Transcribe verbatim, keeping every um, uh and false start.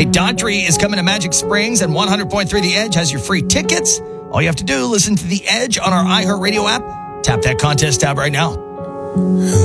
Hey, Daughtry is coming to Magic Springs, and one hundred point three The Edge has your free tickets. All you have to do, listen to The Edge on our iHeartRadio app. Tap that contest tab right now.